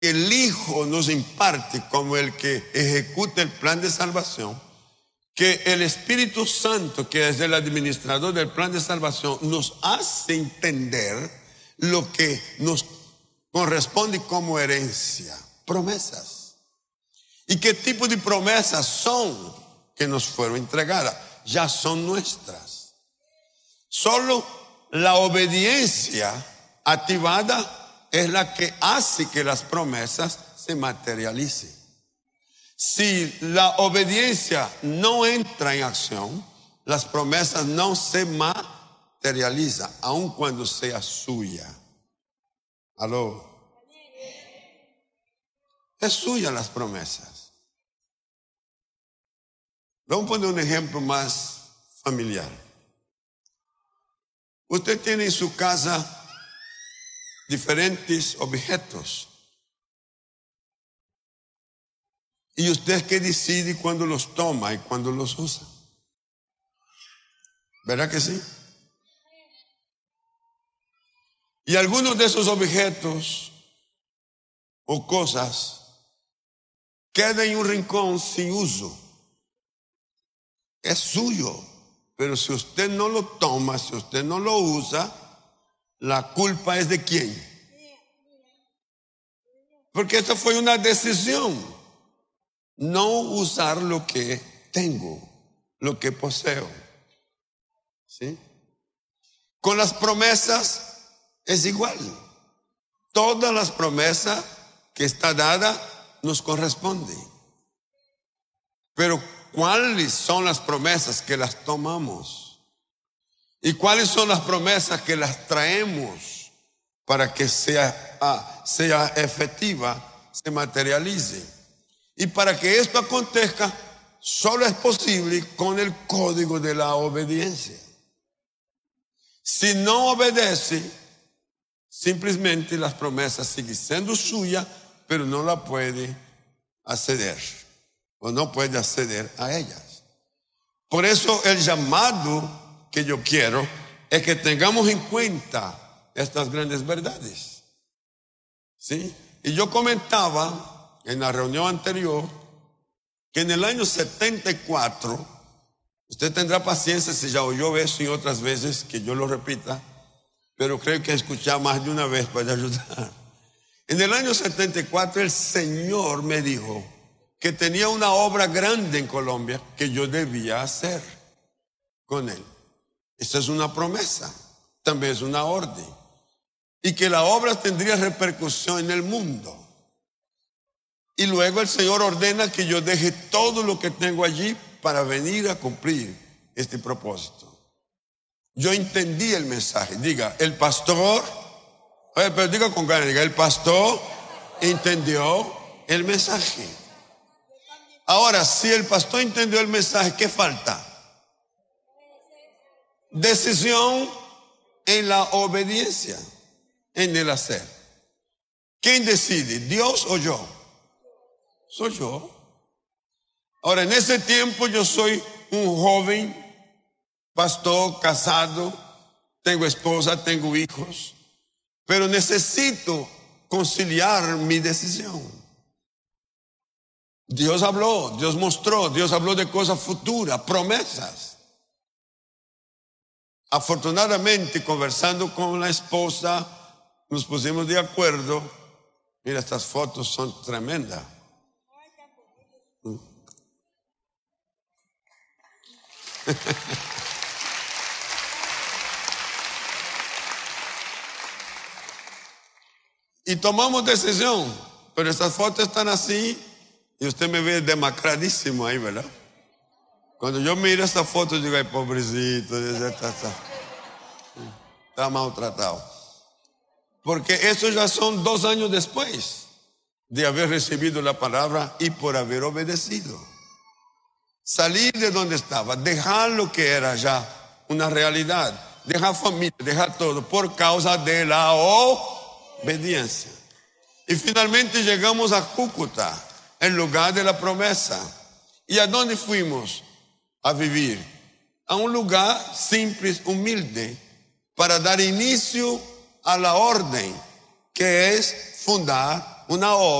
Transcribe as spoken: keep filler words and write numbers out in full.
el Hijo nos imparte como el que ejecuta el plan de salvación, que el Espíritu Santo, que es el administrador del plan de salvación, nos hace entender lo que nos corresponde como herencia, promesas. ¿Y qué tipo de promesas son que nos fueron entregadas? Ya son nuestras. Solo la obediencia activada es la que hace que las promesas se materialicen. Si la obediencia no entra en acción, las promesas no se materializan, aun cuando sea suya. ¿Aló? Es suya las promesas. Vamos a poner un ejemplo más familiar. Usted tiene en su casa diferentes objetos. Y usted es que decide cuándo los toma y cuándo los usa. ¿Verdad que sí? Y algunos de esos objetos o cosas quedan en un rincón sin uso. Es suyo, pero si usted no lo toma, si usted no lo usa, la culpa es de quién. Porque esta fue una decisión. No usar lo que tengo, lo que poseo. ¿Sí? Con las promesas es igual. Todas las promesas que está dada nos corresponden. Pero ¿cuáles son las promesas que las tomamos? ¿Y cuáles son las promesas que las traemos para que sea, ah, sea efectiva, se materialice? Y para que esto acontezca, solo es posible con el código de la obediencia. Si no obedece, simplemente las promesas siguen siendo suyas, pero no la puede acceder, o no puede acceder a ellas. Por eso el llamado que yo quiero es que tengamos en cuenta estas grandes verdades. ¿Sí? Y yo comentaba en la reunión anterior que en el año setenta y cuatro, usted tendrá paciencia si ya oyó eso y otras veces que yo lo repita, pero creo que escuchar más de una vez puede ayudar. En el año setenta y cuatro el Señor me dijo que tenía una obra grande en Colombia que yo debía hacer con Él. Esa es una promesa, también es una orden. Y que la obra tendría repercusión en el mundo. Y luego el Señor ordena que yo deje todo lo que tengo allí para venir a cumplir este propósito. Yo entendí el mensaje. Diga, el pastor, oye, pero diga con ganas, diga, el pastor entendió el mensaje. Ahora, si el pastor entendió el mensaje, ¿qué falta? Decisión en la obediencia, en el hacer. ¿Quién decide, Dios o yo? Soy yo. Ahora, en ese tiempo yo soy un joven, pastor, casado, tengo esposa, tengo hijos, pero necesito conciliar mi decisión. Dios habló, Dios mostró, Dios habló de cosas futuras, promesas. Afortunadamente, conversando con la esposa, nos pusimos de acuerdo. Mira, estas fotos son tremendas. Y tomamos decisión, pero estas fotos están así y usted me ve demacradísimo ahí, ¿verdad? Cuando yo miro esta foto digo, ay, pobrecito, está, está, está maltratado. Porque eso ya son dos años después de haber recibido la palabra y por haber obedecido. Salir de donde estaba, dejar lo que era ya una realidad, dejar familia, dejar todo por causa de la obediencia. Y finalmente llegamos a Cúcuta, el lugar de la promesa. ¿Y a dónde fuimos a vivir? A un lugar simple, humilde, para dar inicio a la orden, que es fundar una obra